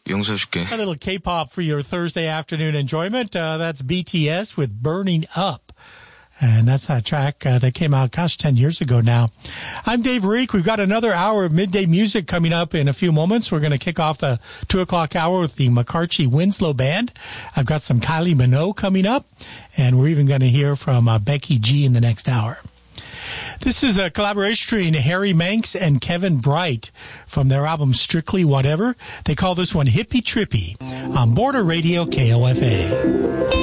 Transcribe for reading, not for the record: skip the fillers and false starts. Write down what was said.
용서해줄게. A little K-pop for your Thursday afternoon enjoyment. That's BTS with Burning Up. And that's a track that came out, 10 years ago now. I'm Dave Reek. We've got another hour of midday music coming up in a few moments. We're going to kick off the 2 o'clock hour with the McCarthy Winslow Band. I've got some Kylie Minogue coming up, and we're even going to hear from Becky G in the next hour. This is a collaboration between Harry Manx and Kevin Bright from their album Strictly Whatever. They call this one Hippie Trippy on Border Radio KOFA.